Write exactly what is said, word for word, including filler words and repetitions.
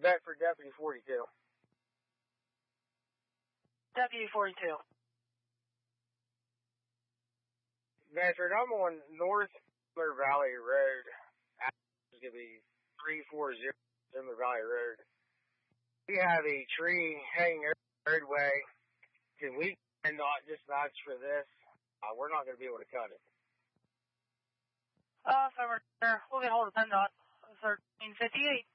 Bedford, Deputy forty-two. Deputy forty-two. Bedford, I'm on North Zimmer Valley Road. It's going to be three forty Zimmer Valley Road. We have a tree hanging over the roadway. Can we not dispatch for this? Uh, we're not going to be able to cut it. Uh, so we're there. We'll get hold of PennDOT. thirteen fifty-eight.